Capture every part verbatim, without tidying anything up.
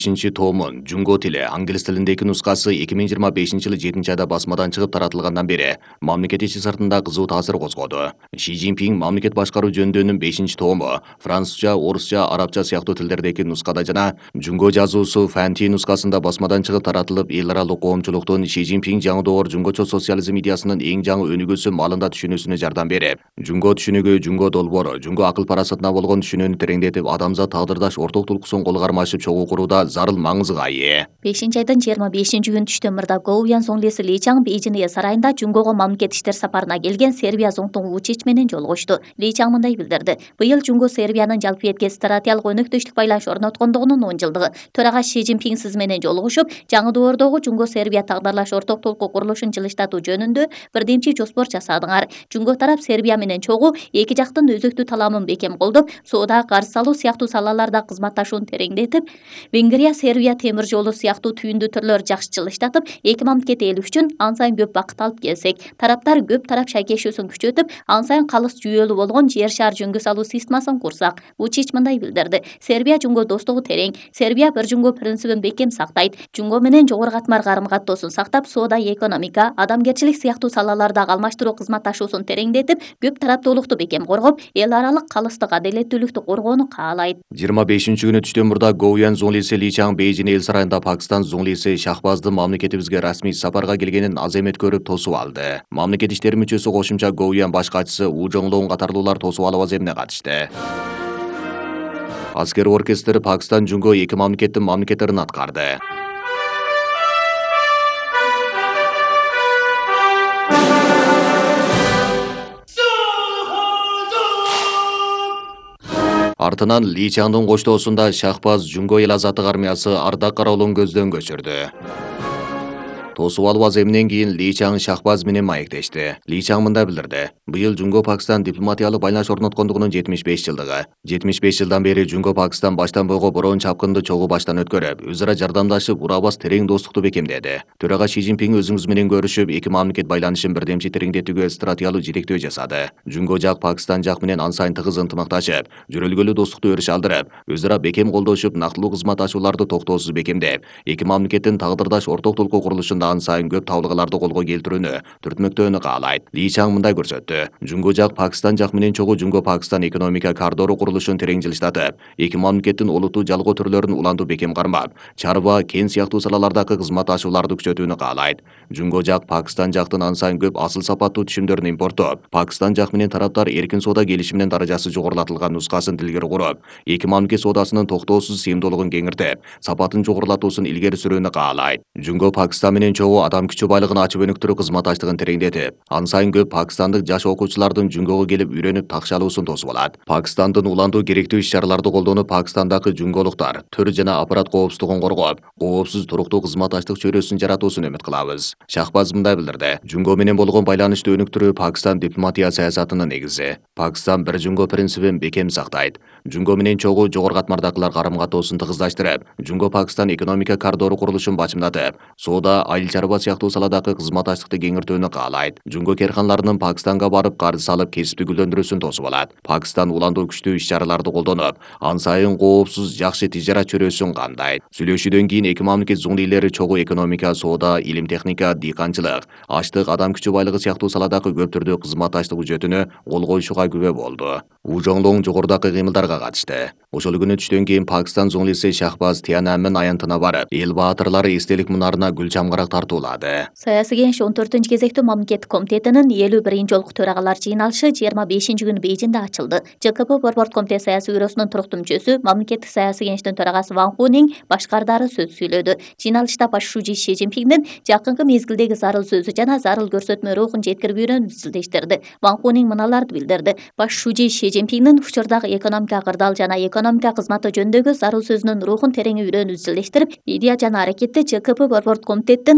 бешинчи томун Жунго тили англис тилиндеги нускасы эки миң жыйырма бешинчи жылы жетинчи айда басмадан чыгып таратылгандан бери мамлекет ичи сыртында кызуу таасир козгоду. Ши Цзиньпин мамлекет башкаруу жөнүндөнүн бешинчи тому французча, орусча, арабча сыяктуу тилдердеги нускада жана Жунго жазуусу фэнти нускасында басмадан чыгып таратылып, эл аралык коомчулуктун Ши Цзиньпин жаңы доор жунгочо социализм идеясынын эң жаңы өнүгүүсү маалында түшүнүүсүнө жардам берип, Жунго түшүнүгү, Жунго долбоору, Жунго акыл парасатына болгон түшүнүүнү тереңдетип, адамзат тагдырдаш орток тулкусун колго кармашып чогуу курууда зарыл маңызга ээ. бешинчи айдын жыйырма бешинчи күнү түштөн мурда Гоуян зонглиси Ли Чаң Бейжиң сарайында Жунгого мамлекет иштер сапарына келген Сербия зоңтуң Вучич менен жолугушту. Ли Чаң мындай билдирди: быйыл Жунго Сербиянын жалпы этке стратегиялык өнөктөштүк байланыш орноткондугунун он жылдыгы. Төрага Ши Цзиньпин сиз менен жолугушуп, жаңы доордогу Жунго Сербия тагдырлаш орток толку курулушун жылыштатуу жөнүндө бирдемчи жоспор жасадыңар. Жунго тарап Сербия менен чогуу эки жактын өзөктүү таламын бекем колдоп, соода карыз салуу сыяктуу салаларда кызматташууну тереңдетип, Венгрия Сербия темир жолу сыяктуу түйүндүү түрлөр жакшы жылыштатып, эки мамлекет эл үчүн ан сайын көп бакыт алып келсек, тараптар көп тарап шайкешүүсүн күчөтүп, ан сайын калыс жүйөлүү болгон жер шаар жөнгө салуу системасын курсак. Вучич мындай билдирди: Сербия Жунго достугу терең. Сербия бир Жунго принцибин бекем сактайт. Жунго менен жогору катмар карым-каттоосун сактап, соода, экономика, адамгерчилик сыяктуу салалардагы алмаштыруу кызматташуусун тереңдетип, көп тараптуулукту бекем коргоп, эл аралык калыстык, адилеттүүлүктү коргоону каалайт. жыйырма бешинчи күнү түштөн мурда Гоуян зонглиси Ли Чаң Бейжиң эл сарайында Пакистан зонглиси Шахбаздын мамлекетибизге расмий сапарга келгенин аземет көрүп тосуп алды. Мамлекет иштери мүчөсү кошумча Гоуян баш катчысы У Жоңлоң катарлуулар тосуп алуу аземине катышты. Аскер оркестри Пакистан Жунго эки мамлекеттин мамлекеттерин аткарды. Артынан Ли Чаңдын коштоосунда Шахбаз Жунго эл азаттык армиясы Ардак кароолун көздөн көчүрдү. Тосуп алуу аземинен кийин Ли Чаң Шахбаз менен маектешти. Ли Чаң мындай билдирди: быйыл Жунго Пакистан дипломатиялык байланыш орноткондугунун жетимиш беш жылдыгы. жетимиш беш жылдан бери Жунго Пакистан баштан бойго бороон чапкынды чогуу баштан өткөрүп, өз ара жардамдашып, урабас терең достукту бекемдеди. Төрага Ши Цзиньпин өзүңүз менен көрүшүп, эки мамлекет байланышын бирдемчи тереңдетүүгө стратегиялык жетектөө жасады. Жунго жак Пакистан жак менен ан сайын тыгыз ынтымакташып, жөрөлгөлүү достукту өрүш алдырып, өз ара бекем колдошуп, нактылуу кызматташууларды токтоосуз бекемдеп, эки мамлекеттин тагдырдаш орток толку курулушунда ан сайын көп табылгаларды колго келтирүүнү, түртмөктөөнү каалайт. Ли Чаң мындай көрсөттү: Жунго жак Пакистан жак менен чогуу Жунго Пакистан экономика коридору курулушун терең жылыштатып, эки мамлекеттин олуттуу жалгоо түрлөрүн улантуу бекем кармап, чарба, кен сыяктуу салалардагы кызматташууларды күчөтүүнү каалайт. Жунго жак Пакистан жактын ан сайын көп асыл сапаттуу түшүмдөрүн импорттоп, Пакистан жак менен тараптар эркин соода келишиминин даражасы жогорулатылган нускасын тилгери куруп, эки мамлекет соодасынын токтоосуз сыйымдуулугун кеңиртип, сапатын жогорулатуусун илгери сүрүүнү каалайт. Жунго Пакистан менен чогуу адам күчү байлыгын ачып өнүктүрүү кызматташтыгын тереңдетип, ан сайын көп пакистандык жаш окуучулардын Жунгого келип үйрөнүп такшы алуусун тосуп алат. Пакистандын улантуу керектүү иш-чараларды колдонуп, Пакистандагы жунголуктар төр жана аппарат коопсуздугун коргоп, коопсуз туруктуу кызматташтык чөйрөсүн жаратуусун үмүт кылабыз. Шахбаз мындай билдирди: Жунго менен болгон байланышты өнүктүрүү Пакистан дипломатия саясатынын негизи. Пакистан бир Жунго принцибин бекем сактайт. Жунго менен чогуу жогору катмардагылар карым-каттоосун тыгыздаштырып, Жунго Пакистан экономика коридору курулушун бачымдатып, соода, айыл чарба сыяктуу саладагы кызматташтыкты кеңиртүүнү каалайт. Жунго керканларынын Пакистанга барып карыз салып кесипти гүлдөндүрүүсүн тосуп алат. Пакистан улантуу күчтүү иш-чараларды колдонуп, ан сайын коопсуз жакшы тижарат чөйрөсүн кандайт. Сүйлөшүүдөн кийин эки мамлекет зоңлилери чогуу экономика, соода, илим техника, дыйканчылык, аштык, адам күчү байлыгы сыяктуу саладагы көп түрдүү кызматташтык үчөтүнө кол коюшуга күбө болду. У Жоңлоң жогорудагы кыймылдарга катышты. Ошол күнү түштөн кийин Пакистан зоңлиси Шахбаз Тиананмын аянтына барып, эл баатырлары эстелик мунарына гүл чамгарак тартуулады. Саясий кеңеш он төртүнчү кезектүү мамлекеттик комитетинин элүү биринчи жолку төрагалар жыйналышы жыйырма бешинчи күнү Бейжиңде ачылды. ЖКП Борбордук комитет саясий бюросунун туруктуу мүчөсү, мамлекеттик саясий кеңештин төрагасы Ван Хунин башкардары сөз сүйлөдү. Жыйналышта баш шужи Ши Цзиньпиндин жакынкы мезгилдеги зарыл сөзү жана зарыл көрсөтмө рухун жеткирүүнү изилдештирди. Ван Хунин мыналарды билдирди: баш шужи Ши Цзиньпиндин учурдагы экономика кырдаал жана экономика кызматы жөнүндөгү зарыл сөзүнүн рухун терең үйрөнүү изилдештирип, идея жана аракетти ЖКП Борбордук комитеттин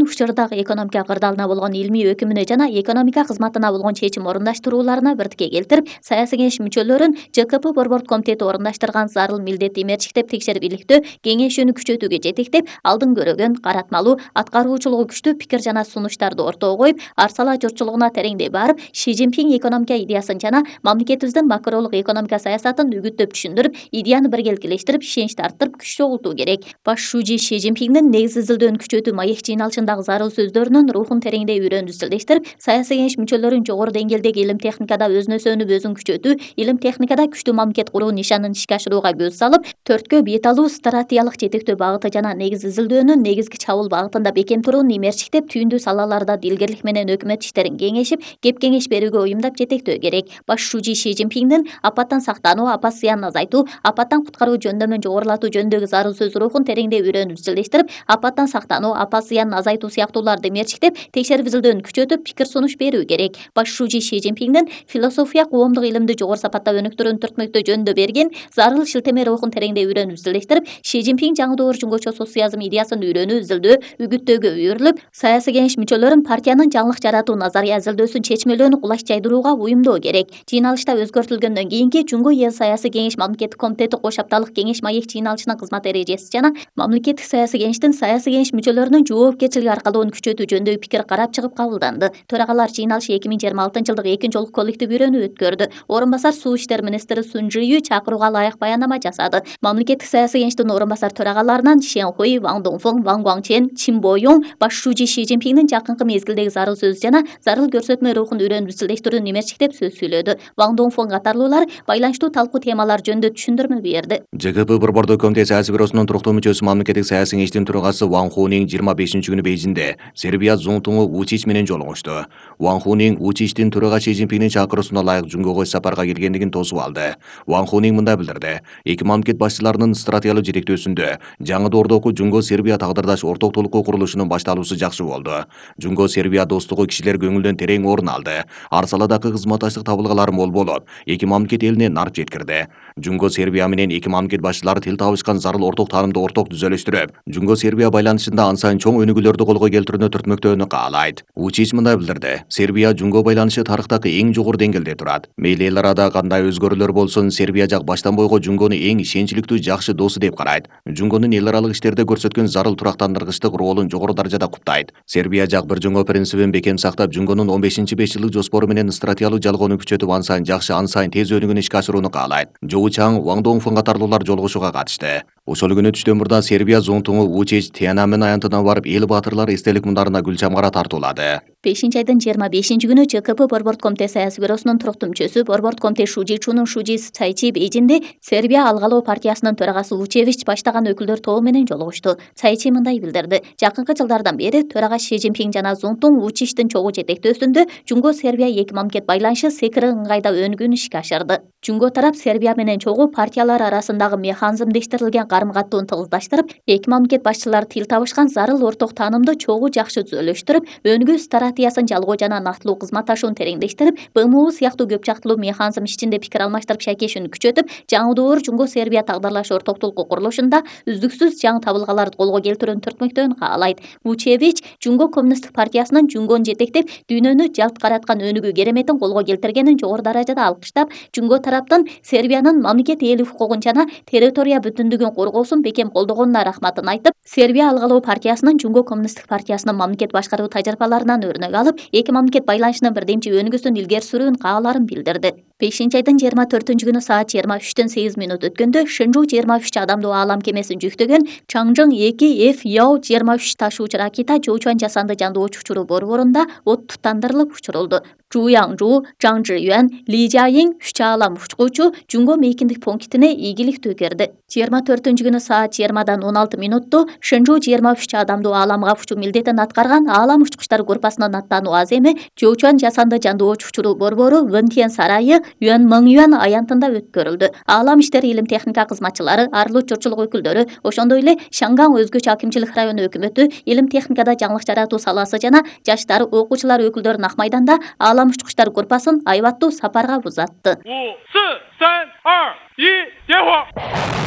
учурдагы экономика кырдаалына болгон илмий өкүмүнө жана экономика кызматына болгон чечим орундаштырууларына бирдикке келтирип, саясий кеңеш мүчөлөрүн Ж К П борбордук комитети орундаштырган зарыл милдетти имерчиктеп текшерип иликтөө, кеңешүүнү күчөтүүгө жетектеп, алдын көрөгөн, каратмалуу, аткаруучулугу күчтүү пикир жана сунуштарды ортого коюп, арсала журтчулугуна тереңдей барып, Ши Цзиньпин экономика идеясын жана мамлекетибиздин макролук экономика саясатын үгүттөп түшүндүрүп, идеяны биргеликелештирип, ишеничти арттырып, күч чогултуу керек. Баш шужи Ши Цзиньпиндин негиз изилдөөнү күчөтүү маек жыйналышындагы зарыл сөздөрүнүн рухун тереңдей үйрөнүү изилдештирип, саясий кеңеш мүчөлөрүн жогору деңгээлдеги илим техникада өзүнө сөнүп өзүн күчөтүү, илим техникада күчтүү мамлекет куруу нишанын ишке ашырууга көз салып, төрткө бет алуу, стратегиялык жетектөө багыты жана негиз изилдөөнүн негизги чабуул багытында бекем турууну имерчиктеп, түйүндүү салаларда дилгерлик менен өкмөт иштерин кеңешип, кеп кеңеш берүүгө уюмдап жетектөө керек. Баш шужи Ши Цзиньпиндин апаттан сактануу, апат зыянын азайтуу, апаттан куткаруу жөндөмүн жогорулатуу жөнүндөгү зарыл сөз рухун тереңдей үйрөнүп изилдештирип, апаттан сактануу, апат зыянын азайтуу сыяктууларды имерчиктеп, текшерип изилдөөнү күчөтүп, пикир сунуш берүү керек. Баш шужи Ши Цзиньпиндин философия, коомдук илимди жогору сапатта өнүктүрүүнү түртмөктөө жөнүндө берген зарыл шилтеме рухун тереңдей үйрөнүп изилдештирип, Ши Цзиньпин жаңы доор жунгочо социализм идеясын үйрөнүү, изилдөө, үгүттөөгө үйрүлүп, саясий кеңеш мүчөлөрүн партиянын жаңылык жаратуу назария изилдөөсүн чечмелөөнү кулаш жайдырууга уюмдоо керек. Жыйналышта өзгөртүлгөндөн кийинки Жунго эл саясий кеңеш мамлекеттик комитети кош апталык кеңеш маек жыйналышынын кызмат эрежеси жана мамлекеттик саясий кеңештин саясий кеңеш мүчөлөрүнүн жоопкерчилиги аркалоонун күчөтүү жөнүндөгү пикир карап чыгып кабылданды. Төрагалар жыйналышы эки миң жыйырма алтынчы жылдык экинчи жолку коллектив үйрөнүү өткөрдү. Орун басар суу иштер министри Сун Чжию чакырууга ылайык баяндама жасады. Мамлекеттик саясий кеңештин орун басар төрагаларынан Шен Хуй, Ван Донгфeng, Ван Гуаңчен, Чин Боюң баш шужи Ши Цзиньпиндин жакынкы мезгилдеги зарыл сөз жана зарыл көрсөтмө рухун үйрөнүп изилдештирүүнү имерчиктеп сөз сүйлөдү. Ван Донгфeng катарлуулар байланыштуу талкуу темалар жөнүндө түшүндүрмө берди. Ж К П борбордук комитет саясий бюросунун туруктуу мүчөсү мамлекеттик саясий кеңештин төрагасы Ван Хуның жыйырма бешинчи күнү Бейжиңде Сербия зонтуңу Вучич менен жолугушту. Ван Хуның Вучичтин төрага Ши Цзиньпиндин чакыруусуна ылайык Жунгого сапарга келгендигин тосуп алды. Ван Хуның мындай билдирди: эки мамлекет башчыларынын стратегиялык жетектөөсүндө жаңы доордогу Жунго Сербия тагдырдаш ортоктулукку курулушунун башталуусу жакшы болду. Жунго Сербия достугу кишилер көңүлдөн терең орун алды. Ар саладагы кызматташтык табылгалары мол болуп, эки мамлекет элине нарп жеткирди. Жунго Сербия менен эки мамлекет башчылары тил табышкан зарыл орток таанымды орток түзөлүштүрүп, Жунго Сербия байланышында ан сайын чоң өнүгүүлөрдү колго келтирүүнү түртмөктөөнү каалайт. Вучич мындай билдирди: Сербия Жунго байланышы тарыхтагы эң жогору деңгээлде турат. Мейли эл арада кандай өзгөрүүлөр болсун, Сербия жак баштан бойго Жунгону эң ишенчиликтүү жакшы досу деп карайт. Жунгонун эл аралык иштерде көрсөткөн зарыл турактандыргычтык ролун жогору даражада куттайт. Сербия жак бир жыңоо принцибин бекем сактап, Жунгонун он бешинчи беш жылдык жоспору менен стратегиялык жалгоону күчөтүп, ан сайын жакшы, ан сайын тез өнүгүүнү ишке ашырууну каалайт. Жоу Чаң, Ван Донгфeng катарлуулар жолугушууга катышты. Ошол күнү түштөн мурда Сербия зонтуңу Вучич Тиананмен аянтына барып, эл баатырлары эстелик мундарына гүл чамгара тартуулады. бешинчи айдын жыйырма бешинчи күнү Ж К П борбордук комитет саясий бюросунун туруктуу мүчөсү, борбордук комитет шужи Чунун шужи Цайчи Бейжиңде Сербия алгалоо партиясынын төрагасы Вучевич баштаган өкүлдөр тобу менен жолугушту. Цайчи мындай билдирди: жакынкы жылдардан бери төрага Ши Цзиньпин жана Зонтуң Вучичтин чогуу жетектөөсүндө Жунго Сербия эки мамлекет байланышы секири ыңгайда өнүгүүнү ишке ашырды. Жунго тарап Сербия менен чогуу партиялар арасындагы механизмдештирилген карым-каттоону тыгыздаштырып, эки мамлекет башчылары тил табышкан зарыл орток таанымды чогуу жакшы түзөлүштүрүп, өнүгүү стратегиясын жалгоо жана нактылуу кызматташууну тереңдештирип, Б М У сыяктуу көп жактылуу механизм ичинде пикир алмаштырып шайкешүүнү күчөтүп, жаңы доор Жунго Сербия тагдырлаш ортоктулукку курулушунда үздүксүз жаңы табылгаларды колго келтирүүнү түртмөктөөнү каалайт. Вучевич Жунго коммунисттик партиясынын Жунгону жетектеп, дүйнөнү жалт караткан өнүгүү кереметин колго келтиргенин жогору даражада алкыштап, Жунго тараптан Сербиянын мамлекет ээлик укугун жана территория бүтүндүгүн коргоосун бекем колдогонуна рахматын айтып, Сербия алгалоо партиясынын Жунго коммунисттик партиясынын мамлекет башкаруу тажрыйбаларынан өрнөк алып, эки мамлекет байланышынын бирдемчи өнүгүүсүн илгери сүрүүнү кааларын билдирди. бешинчи айдын жыйырма төртүнчү күнү саат жыйырма үчтөн сегиз минут өткөндө Шэнжу жыйырма үч адамдуу аалам кемесин жүктөгөн Чаңжың эки Ф Яо жыйырма үч ташуучу ракета Жоучуан жасанды жандуу учкучуруу борборунда от тутандырылып учурулду. Жу Яңжу, Чаң Чжиюан, Ли Жайиң үч аалам учкучу Жунго мейкиндик пунктине ийгиликтүү кирди. жыйырма төртүнчү күнү саат жыйырмадан он алты минутту Шэнжу жыйырма үч адамдуу ааламга учуу милдетин аткарган аалам учкучтар группасынын аттануу аземи Жоучуан жасанды жандуу учкучуруу борбору Вэнтен сарайы Юан Мыңюан аянтында өткөрүлдү. Аалам иштери илим техника кызматчылары, арлуу журтчулук өкүлдөрү, ошондой эле Шанган өзгөчө акимчилик району өкмөтү, илим техникада жаңылык жаратуу саласы жана жаштар, окуучулар өкүлдөрүн ак майданда аалам учкучтар группасын айбаттуу сапарга узатты. 五四三二一，点火！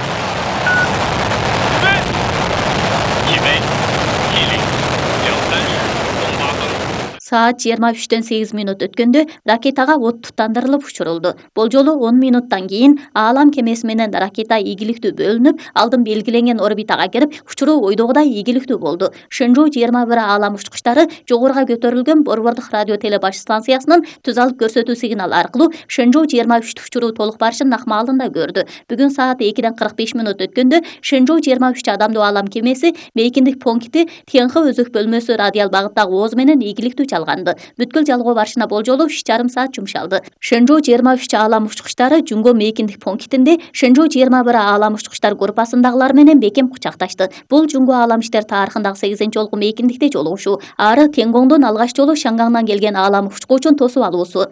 预备，预备，一零两三。 Саат жыйырма үчтөн сегиз минут өткөндө ракетага от тутандырылып учурулду. Бул жолу он минуттан кийин Аалам кемеси менен ракета ийгиликтүү бөлүнүп, алдын белгиленген орбитага кирип, учуруу ойдогудай ийгиликтүү болду. Шэнжоу жыйырма бир Аалам учкучтары жогоруга көтөрүлгөн борбордук радио телебаш станциясынын түз алып көрсөтүү сигналы аркылуу Шэнжоу жыйырма үч учуруу толук барышын акмаалында көрдү. Бүгүн саат экиден кырк беш минут өткөндө Шэнжоу жыйырма үч адамдуу Аалам кемеси мейкиндик пункти Тянхэ өзөк бөлмөсү радиал багыттагы ооз менен ийгиликтүү чалганды. Бүткүл жалгоо барышына болжолу үч жарым саат жумшалды. Шэнжоу жыйырма үч Аалам учкучтары Жунго мейкиндик пунктинде Шэнжоу жыйырма бир Аалам учкучтар группасындагылар менен бекем кучакташты. Бул Жунго Аалам иштер тарыхындагы сегизинчи жолку мейкиндикте жолугушуу. Ары Тенгоңдон алгач жолу Шангаңдан келген Аалам учкучун тосуп алуусу.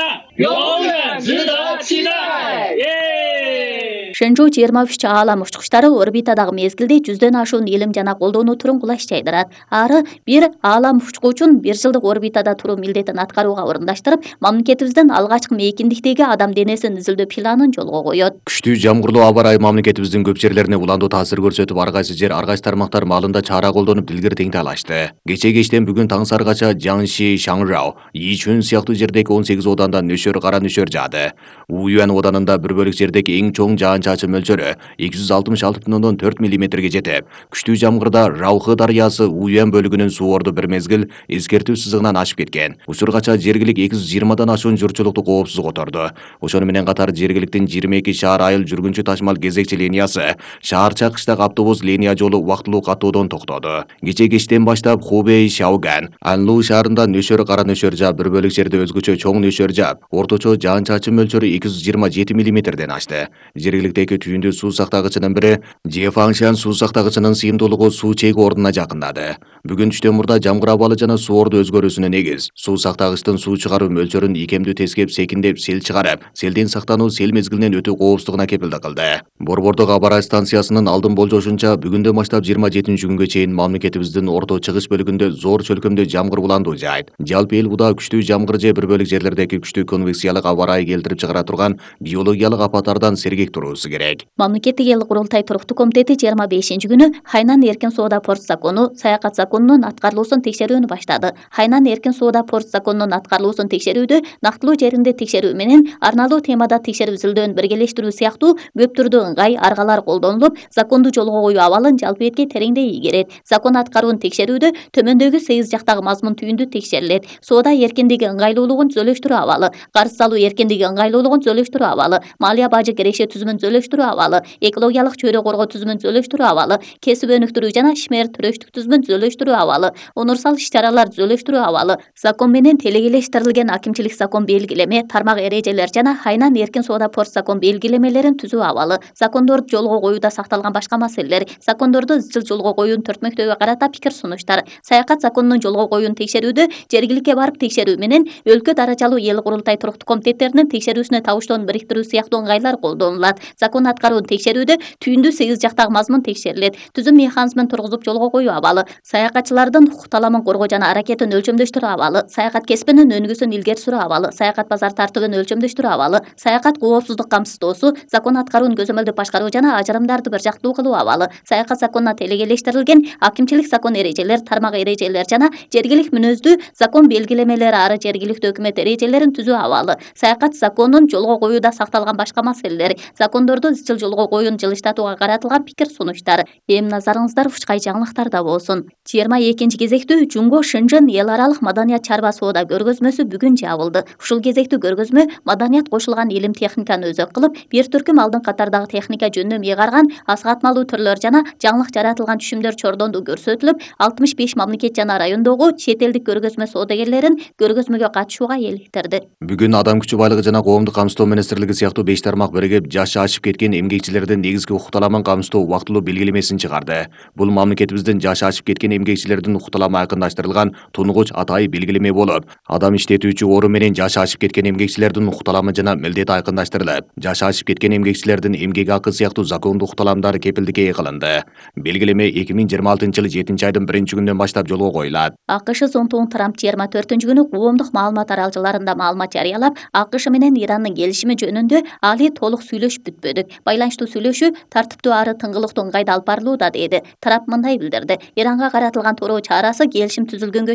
Шэнжоу жыйырма үч Аалам учкучтары орбитадагы мезгилде жүздөн ашуун илим жана колдонуу түрүн кулаш жайдырат. Ары бир Аалам учкучун бир жылдык орбитада туруу милдетин аткарууга орундаштырып, мамлекетибиздин алгачкы мейкиндиктеги адам денесин изилдөө планын жолго коёт. Күчтүү жамгырлуу аба ырайы мамлекетибиздин көп жерлерине уландуу таасир көрсөтүп, ар кайсы жер, ар кайсы тармактар маалында чара колдонуп дилгир теңталашты. Кече кечтен бүгүн таңсаргача Жаңши, Шаңжау, Ичүн сыяктуу жердеги он сегиз ооданда нөшөр кара нөшөр жаады. Уюан оданында бір бөлүк жердеги эң чоң жаан-чачын мөлчөрү эки жүз алтымыш алты бүтүн ондон төрт миллиметрге жетип, күчтүү жамгырда Раухы дарыясы Уюан бөлүгүнүн суу орду бир мезгил эскертүү сызыгынан ашып кеткен. Учургача жергилик эки жүз жыйырмадан ашуун журтчулукту коопсуз которду. Ошону менен катар жергиликтин жыйырма эки шаар айыл жүргүнчү ташмал кезекчи линиясы, шаарча кыштак автобус линия жолу убактылуу катуудон токтоду. Кече кечтен баштап Хубей, Шаоган, Анлу шаарында нөшөр кара нөшөр жаап, бир бөлүк жерде өзгөчө чоң нөшөр жаап, орточо жаан-чачын мөлчөрү эки жүз жыйырма жети миллиметрден ашты. Жергиликтеги түйүндүү суу сактагычынын бири Жефаңшан суу сактагычынын сыйымдуулугу суу чеги ордуна жакындады. Бүгүн түштөн мурда жамгыр абалы жана суу орду өзгөрүүсүнө негиз суу сактагычтын суу чыгаруу мөлчөрүн икемдүү тескеп, секиндеп сел чыгарып, селден сактануу сел мезгилинен өтүү коопсуздугуна кепилдик кылды. Борбордук аба ырайы станциясынын алдын болжошунча бүгүндөн баштап жыйырма жетинчи күнгө чейин мамлекетибиздин орто чыгыш бөлүгүндө зор чөлкөмдө жамгыр уландуу жайт. Жалпы эл буда күчтүү жамгыр же бир бөлүк жерлердеги күчтүү конвекциялык аба ырайы келтирип чыгара турган биологиялык апаттардан сергек туруусу керек. Мамлекеттик эл курултай туруктуу комитети жыйырма бешинчи күнү Хайнан эркин соода порт закону, саякат законунун аткарылуусун текшерүүнү баштады. Хайнан эркин соода порт законунун аткарылуусун текшерүүдө нактылуу жеринде текшерүү менен арналуу темада текшерип изилдөөнү биргелештирүү сыяктуу көп түрдүү ыңгай аргалар колдонулуп, законду жолго коюу абалын жалпы этке тереңдей ийгерет. Закон аткаруун текшерүүдө төмөндөгү сегиз жактагы мазмун түйүндү текшерилет. Соода эркиндиги ыңгайлуулугун түзөлүштүрүү абалы, карыз салуу эркиндиги ыңгайлуулугун түзөлүштүрүү абалы, малия бажы киреши түзүмүн түзөлүштүрүү абалы, экологиялык чөйрө коргоо түзүмүн түзөлүштүрүү абалы, кесип өнүктүрүү жана ишмер төрөштүк түзүмүн түзөлүштүрүү абалы, онурсал иш-чаралар түзөлүштүрүү абалы, закон менен телегелештирилген акимчилик закон белгилеме, тармак эрежелер жана Хайнан эркин соода порт закон белгилемелерин түзүү абалы, закондорду жолго коюуда сакталган башка маселелер, закондорду изчил жолго коюунун төртмөктөгү карата пикир сунуштар, саякат законунун жолго коюун текшерүүдө жергиликке барып текшерүү менен өлкө даражалуу эл курултай туруктуу комитеттеринин текшерүүсүнө табыштоону бириктирүү сыяктуу ыңгайлар колдонулат. Закон аткаруун текшерүүдө түйүндүү сегиз жактагы мазмун текшерилет. Түзүм механизмин тургузуп жолго коюу абалы, саякатчылардын укук таламын коргоо жана аракетин өлчөмдөштүрүү абалы, саякат кесибинин өнүгүүсүн илгери сүрүү абалы, саякат базар тартыбын өлчөмдөштүрүү абалы, саякат коопсуздук камсыздоосу, закон аткаруун көзөмөлдөп башкаруу жана ажырымдарды бир жактуу кылуу абалы, саякат законуна телегелештирилген акимчилик закон эрежелер, тармак эрежелер жана жергилик мүнөздүү закон белгилемелери ары жергиликтүү өкмөт эрежелерин түзүү абалы, саякат законун жолго коюуда сакталган башка маселелер, закондорду изчил жолго коюуну жылыштатууга каратылган пикир сунуштар. Эми назарыңыздар ушкай жаңылыктарда болсун. жыйырма экинчи кезектүү Жунго Шэнжэн эл аралык маданият чарба соода көргөзмөсү бүгүн жабылды. Ушул кезектүү көргөзмө маданият кошулган илим техниканы өзөк кылып, бир түркүм алдын катардагы техника жөнүнө мейгарган асыгатмалуу түрлөр жана жаңылык жаратылган түшүмдөр чордондуу көрсөтүлүп, алтымыш беш мамлекет жана райондогу чет элдик көргөзмө соодагерлерин көргөзмөгө катышууга эликтирди. Бүгүн адам күчү байлыгы жана коомдук камсыздоо министрлиги сыяктуу беш тармак биригип жашы ашып кеткен эмгекчилердин негизги укук таламын камсыздоо убактылуу белгилемесин чыгарды. Бул мамлекетибиздин жашы ашып кеткен эмгекчилердин укук таламы айкындаштырылган тунугуч атайы белгилеме болуп, адам иштетүүчү орун менен жашы ашып кеткен эмгекчилердин укук таламы жана милдети айкындаштырылып, жашы ашып кеткен эмгекчилердин эмгек акы сыяктуу закондуу укук таламдары кепилдикке кылынды. Белгилеме эки миң жыйырма алтынчы жылы жетинчи айдын биринчи күнүнөн баштап жолго коюлат. АКШ зонтугун Трамп жыйырма төртүнчү күнү коомдук маалымат аралжаларында маалымат жарыялап, АКШ менен Ирандын келишими жөнүндө али толук сүйлөшүп бүтпөдүк. Байланыштуу сүйлөшүү тартиптүү ары тыңгылыктуу ыңгайда алып барылууда деди. Тарап мындай билдирди: Иранга каратылган тороо чарасы келишим түзүлгөнгө чейин сызып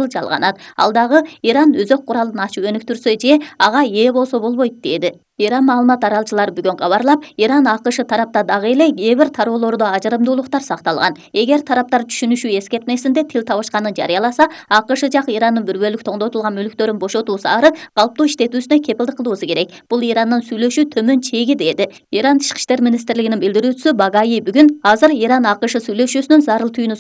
кызыл жалганат. Ал дагы Иран өзөк куралын ачып өнүктүрсө же ага ээ болсо болбойт деди. Иран маалымат аралчылары бүгүн кабарлап, Иран АКШ тарапта дагы эле кээ бир тароолордо ажырымдуулуктар сакталган. Эгер тараптар түшүнүшүү эскертмесинде тил табышканын жарыяласа, АКШ жак Ирандын бир бөлүк тоңдотулган мүлктөрүн бошотуусу ары калыптуу иштетүүсүнө кепилдик кылуусу керек. Бул Ирандын сүйлөшүү төмөн чеги деди. Иран Тышкы иштер министрлигинин билдирүүчүсү Багаи бүгүн азыр Иран АКШ сүйлөшүүсүнүн зарыл түйүнү